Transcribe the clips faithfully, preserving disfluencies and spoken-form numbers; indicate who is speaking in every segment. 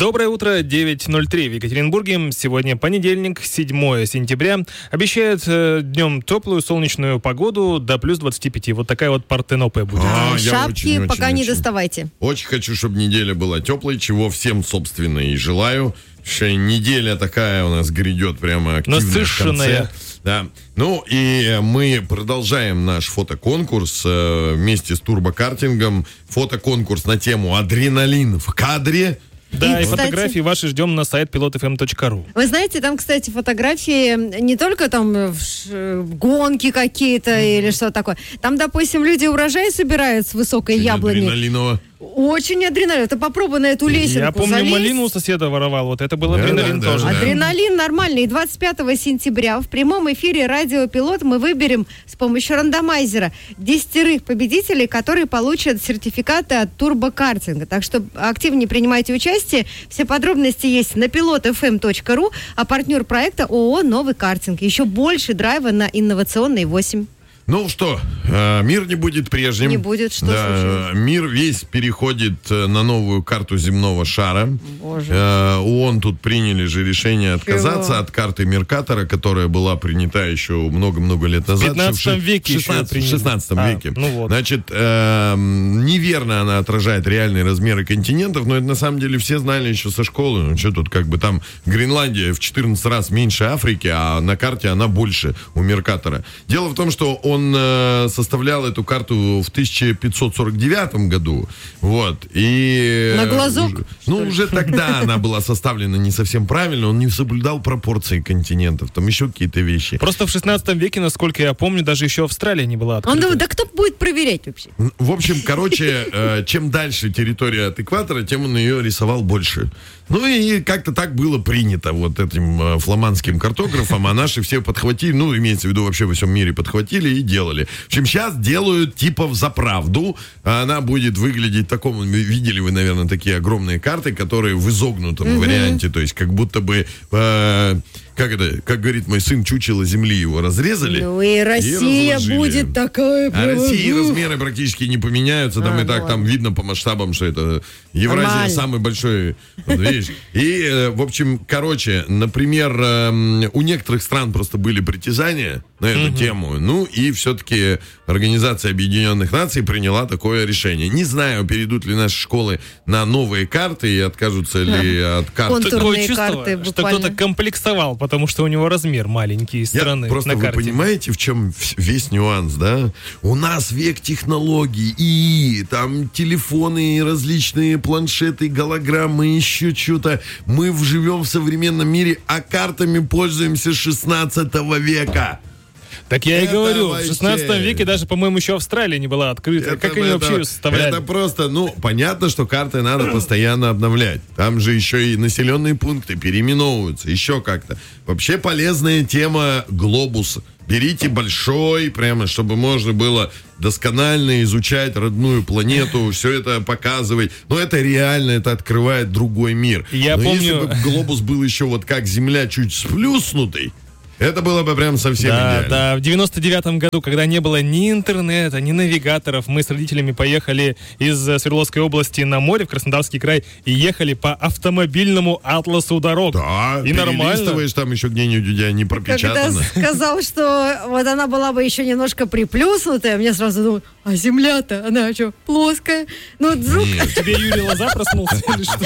Speaker 1: Доброе утро, девять ноль три в Екатеринбурге. Сегодня понедельник, седьмое сентября. Обещают э, днем теплую солнечную погоду до плюс двадцать пять. Вот такая вот партенопия будет.
Speaker 2: А,
Speaker 3: Шапки
Speaker 2: очень,
Speaker 3: пока
Speaker 2: очень,
Speaker 3: не
Speaker 2: очень.
Speaker 3: доставайте.
Speaker 2: Очень хочу, чтобы неделя была теплой, чего всем, собственно, и желаю. Что неделя такая у нас грядет прямо активная.
Speaker 1: Насыщенная.
Speaker 2: В конце. Да. Ну и мы продолжаем наш фотоконкурс э, вместе с турбокартингом. Фотоконкурс на тему «Адреналин в кадре».
Speaker 1: Да, и,
Speaker 3: И, кстати,
Speaker 1: фотографии ваши ждем на сайт пилот эф эм точка ру.
Speaker 3: Вы знаете, там, кстати, фотографии не только там э, в ш- гонки какие-то mm-hmm. или что-то такое. Там, допустим, люди урожай собирают с высокой
Speaker 2: Очень
Speaker 3: яблони.
Speaker 2: адреналиново.
Speaker 3: Очень адреналин. Ты попробуй на эту лесенку
Speaker 1: Я помню,
Speaker 3: залезть.
Speaker 1: малину у соседа воровал. Вот это был
Speaker 2: Да,
Speaker 1: адреналин
Speaker 2: да,
Speaker 1: тоже.
Speaker 2: да, да.
Speaker 3: Адреналин нормальный. И двадцать пятого сентября в прямом эфире «Радио Пилот» мы выберем с помощью рандомайзера десятерых победителей, которые получат сертификаты от турбокартинга. Так что активнее принимайте участие. Все подробности есть на пилот эф эм точка ру, а партнер проекта ООО «Новый картинг». Еще больше драйва на инновационные восемь.
Speaker 2: Ну что, э, мир не будет прежним.
Speaker 3: Не будет, что
Speaker 2: да,
Speaker 3: случилось?
Speaker 2: Мир весь переходит э, на новую карту земного шара.
Speaker 3: Боже.
Speaker 2: Э, ООН тут приняли же решение отказаться
Speaker 3: Чего?
Speaker 2: от карты Меркатора, которая была принята еще много-много лет назад.
Speaker 1: В пятнадцатом веке еще
Speaker 2: В
Speaker 1: приняли.
Speaker 2: шестнадцатом
Speaker 1: А,
Speaker 2: веке.
Speaker 1: ну вот.
Speaker 2: Значит, э, неверно она отражает реальные размеры континентов, но это на самом деле все знали еще со школы. Ну что тут, как бы там Гренландия в четырнадцать раз меньше Африки, а на карте она больше у Меркатора. Дело в том, что он э, составлял эту карту в тысяча пятьсот сорок девятом году. Вот. И,
Speaker 3: На глазок,
Speaker 2: уже-
Speaker 3: что
Speaker 2: Ну,
Speaker 3: ли?
Speaker 2: уже тогда она была составлена не совсем правильно, он не соблюдал пропорции континентов, там еще какие-то вещи.
Speaker 1: Просто в шестнадцатом веке, насколько я помню, даже еще Австралия не была
Speaker 3: Он
Speaker 1: открыта.
Speaker 3: думает, да кто будет проверять вообще?
Speaker 2: В общем, короче, э, чем дальше территория от экватора, тем он ее рисовал больше. Ну и как-то так было принято вот этим э, фламандским картографом, а наши все подхватили, ну, имеется в виду вообще во всем мире подхватили и делали. В общем, сейчас делают типа взаправду. Она будет выглядеть в таком, видели вы, наверное, такие огромные карты, которые в изогнутом mm-hmm. варианте, то есть как будто бы... Э, Как это, как говорит мой сын, чучело земли его разрезали.
Speaker 3: Ну и Россия
Speaker 2: разложили.
Speaker 3: будет такая...
Speaker 2: А
Speaker 3: прямо,
Speaker 2: России
Speaker 3: ух.
Speaker 2: размеры практически не поменяются. Там
Speaker 3: А,
Speaker 2: и так
Speaker 3: ну
Speaker 2: там
Speaker 3: ладно.
Speaker 2: видно по масштабам, что это Евразия
Speaker 3: Нормально.
Speaker 2: самый большой. Вот видишь? И, э, в общем, короче, например, э, у некоторых стран просто были притязания на эту
Speaker 1: Мгм.
Speaker 2: тему. Ну и все-таки Организация Объединенных Наций приняла такое решение. Не знаю, перейдут ли наши школы на новые карты и откажутся ли от карт.
Speaker 3: Контур.
Speaker 1: Такое
Speaker 3: Турные
Speaker 1: чувство,
Speaker 3: карты
Speaker 1: что
Speaker 3: буквально.
Speaker 1: кто-то комплексовал, потому что у него размер маленький из
Speaker 2: Я
Speaker 1: страны
Speaker 2: просто,
Speaker 1: на
Speaker 2: вы
Speaker 1: карте.
Speaker 2: понимаете, в чем в- весь нюанс, да? У нас век технологий, и там телефоны, и различные планшеты, голограммы, еще что-то. Мы в- живем в современном мире, а картами пользуемся с шестнадцатого века.
Speaker 1: Так я и
Speaker 2: Это
Speaker 1: говорю, в
Speaker 2: вообще-
Speaker 1: шестнадцатом веке даже, по-моему, еще Австралия не была открыта. как они
Speaker 2: это-
Speaker 1: вообще ее составляли?
Speaker 2: Это просто, ну, понятно, что карты надо постоянно обновлять. Там же еще и населенные пункты переименовываются, еще как-то. Вообще полезная тема глобус. Берите большой, прямо, чтобы можно было досконально изучать родную планету, все это показывать. Но это реально, это открывает другой мир.
Speaker 1: Я
Speaker 2: Но
Speaker 1: помню-
Speaker 2: если бы глобус был еще вот как Земля, чуть сплюснутый, это было бы прям совсем
Speaker 1: Да,
Speaker 2: идеально.
Speaker 1: да, в девяносто девятом году, когда не было ни интернета, ни навигаторов, мы с родителями поехали из э, Свердловской области на море в Краснодарский край и ехали по автомобильному атласу дорог.
Speaker 2: Да,
Speaker 1: И нормально.
Speaker 2: перелистываешь там еще где-нибудь у тебя не
Speaker 3: Когда
Speaker 2: пропечатано.
Speaker 3: сказал, что вот она была бы еще немножко приплюснутая, мне сразу думаю, а земля-то, она что, плоская? Ну, вдруг
Speaker 2: Нет.
Speaker 1: Тебе Юрий Лоза проснулся или что?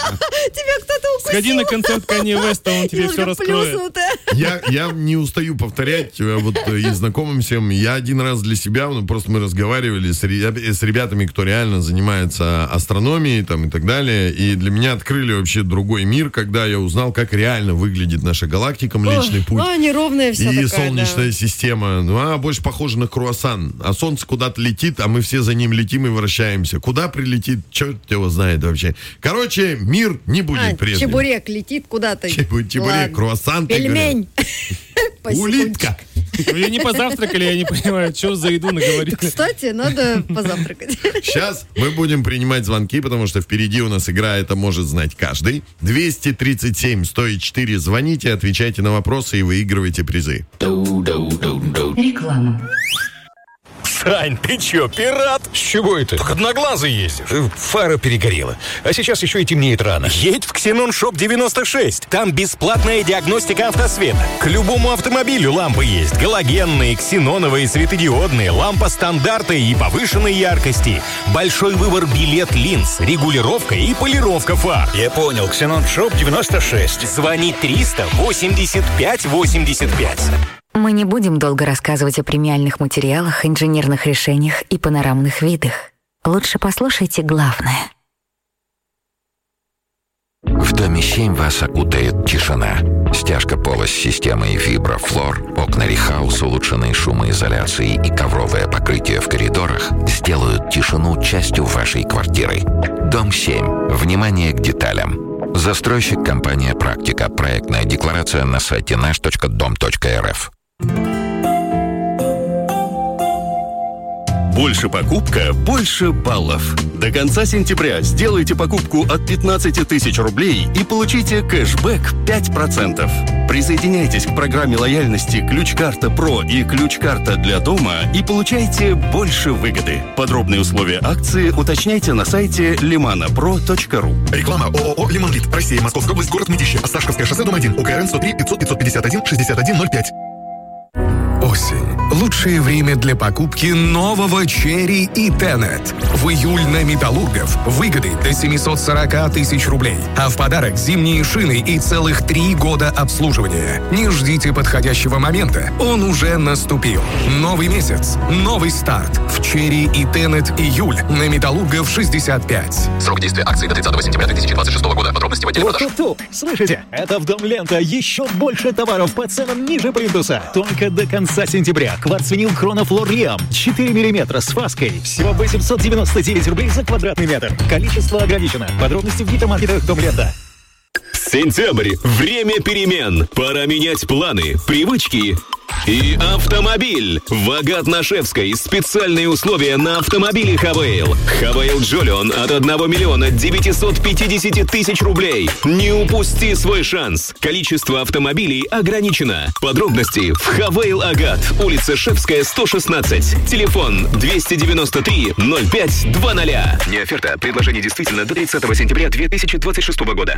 Speaker 3: тебя кто-то укусил.
Speaker 1: Сходи на концерт Канье Веста, он тебе все
Speaker 3: немножко
Speaker 1: раскроет.
Speaker 3: плюснутая.
Speaker 2: Я, я не устаю повторять, э, вот э, и знакомым всем, я один раз для себя, ну, просто мы разговаривали с, ре- с ребятами, кто реально занимается астрономией там, и так далее, и для меня открыли вообще другой мир, когда я узнал, как реально выглядит наша галактика, Млечный
Speaker 3: Ох,
Speaker 2: Путь.
Speaker 3: А, неровная вся
Speaker 2: И
Speaker 3: такая,
Speaker 2: Солнечная
Speaker 3: да.
Speaker 2: система, ну, она больше похожа на круассан. А Солнце куда-то летит, а мы все за ним летим и вращаемся. Куда прилетит, черт его знает вообще. Короче, мир не будет
Speaker 3: А,
Speaker 2: прежним.
Speaker 3: чебурек летит куда-то.
Speaker 2: Чебу- чебурек,
Speaker 3: Ладно.
Speaker 2: круассан, ты
Speaker 3: Пельмень. По
Speaker 2: Улитка.
Speaker 1: Вы не позавтракали, я не понимаю, что за еду наговорили.
Speaker 3: Кстати, надо позавтракать.
Speaker 2: Сейчас мы будем принимать звонки, потому что впереди у нас игра «Это может знать каждый». двести тридцать семь сто четыре. Звоните, отвечайте на вопросы и выигрывайте призы.
Speaker 4: Реклама. Сань, ты чё, пират?
Speaker 5: С чего это?
Speaker 4: Так одноглазый ездишь.
Speaker 5: Фара перегорела. А сейчас еще и темнеет рано.
Speaker 4: Едь в Ксенон Шоп девяносто шесть. Там бесплатная диагностика автосвета. К любому автомобилю лампы есть. Галогенные, ксеноновые, светодиодные, лампа стандарта и повышенной яркости. Большой выбор билет линз, регулировка и полировка фар.
Speaker 5: Я понял. Ксенон Шоп девяносто шесть.
Speaker 4: Звони триста восемьдесят пять восемьдесят пять.
Speaker 6: Мы не будем долго рассказывать о премиальных материалах, инженерных решениях и панорамных видах. Лучше послушайте главное.
Speaker 7: В доме семь вас окутает тишина. Стяжка пола с системой Виброфлор, окна Рихаус, улучшенные шумоизоляцией и ковровое покрытие в коридорах сделают тишину частью вашей квартиры. Дом семь. Внимание к деталям. Застройщик компания «Практика». Проектная декларация на сайте наш точка дом точка эр эф.
Speaker 8: Больше покупка, больше баллов. До конца сентября сделайте покупку от пятнадцати тысяч рублей и получите кэшбэк пять процентов. Присоединяйтесь к программе лояльности «Ключ-карта Про» и «Ключ-карта для дома» и получайте больше выгоды. Подробные условия акции уточняйте на сайте лиманапро точка ру.
Speaker 9: Реклама ООО «Лимонлит». Россия, Московская область, город Мытищи. Осташковское шоссе, дом один. УКРН сто три пятьсот пятьсот пятьдесят один шестьдесят один ноль пять.
Speaker 10: Осень. Лучшее время для покупки нового Черри и Тенет. В июль на Металлургов выгоды до семьсот сорок тысяч рублей. А в подарок зимние шины и целых три года обслуживания. Не ждите подходящего момента. Он уже наступил. Новый месяц. Новый старт. В Черри и Тенет июль на Металлургов шестьдесят пять.
Speaker 11: Срок действия акции до тридцатого сентября две тысячи двадцать шестого года. Подробности в отделе продаж.
Speaker 12: Туп-туп-туп. Слышите? Это в Дом Лента. Еще больше товаров по ценам ниже плинтуса. Только до конца сентября. Кварцвинил Хронофлор Лиам. четыре миллиметра с фаской. Всего восемьсот девяносто девять рублей за квадратный метр. Количество ограничено. Подробности в гипермаркетах Дом Лента.
Speaker 8: Сентябрь. Время перемен. Пора менять планы, привычки и автомобиль. В Агат-на-Шевской специальные условия на автомобили Хавейл. Хавейл Джолион от одного миллиона девятисот пятидесяти тысяч рублей. Не упусти свой шанс. Количество автомобилей ограничено. Подробности в Хавейл Агат. Улица Шевская, сто шестнадцать. Телефон двести девяносто три ноль пять двадцать.
Speaker 11: Не оферта. Предложение действительно до тридцатого сентября две тысячи двадцать шестого года.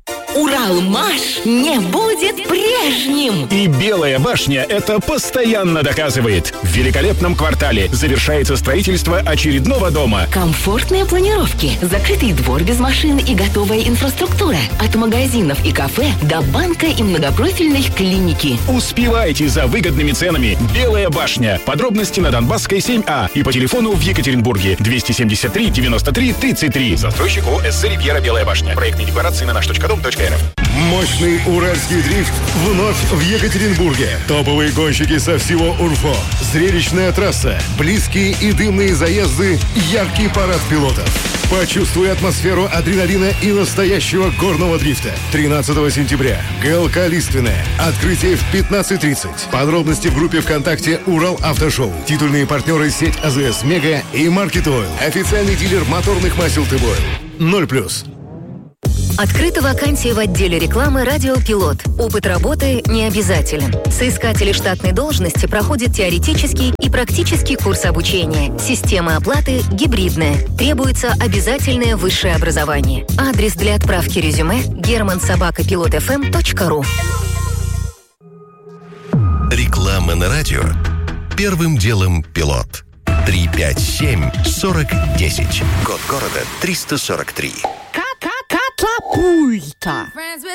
Speaker 13: Уралмаш не будет прежним.
Speaker 14: И Белая башня это постоянно доказывает. В великолепном квартале завершается строительство очередного дома.
Speaker 13: Комфортные планировки, закрытый двор без машин и готовая инфраструктура. От магазинов и кафе до банка и многопрофильной клиники.
Speaker 14: Успевайте за выгодными ценами. Белая башня. Подробности на Донбасской семь А и по телефону в Екатеринбурге двести семьдесят три девяносто три тридцать три. Застройщик ООО «эс эс Ривьера Белая башня». Проектные декларации на наш точка дом точка эр эф.
Speaker 15: Мощный уральский дрифт вновь в Екатеринбурге. Топовые гонщики со всего УРФО. Зрелищная трасса, близкие и дымные заезды, яркий парад пилотов. Почувствуй атмосферу адреналина и настоящего горного дрифта. тринадцатого сентября. ГЛК «Лиственная». Открытие в пятнадцать тридцать. Подробности в группе ВКонтакте «Урал Автошоу». Титульные партнеры сеть АЗС Мега и Маркет Ойл. Официальный дилер моторных масел Тыбойл. Ноль плюс.
Speaker 6: Открыта вакансия в отделе рекламы «Радиопилот». Опыт работы не обязателен. Соискатели штатной должности проходят теоретический и практический курс обучения. Система оплаты гибридная. Требуется обязательное высшее образование. Адрес для отправки резюме герман собака пилот эф эм точка ру.
Speaker 16: Реклама на радио. Первым делом пилот. три пять семь сорок десять. Код города триста сорок три.
Speaker 13: Катапульта.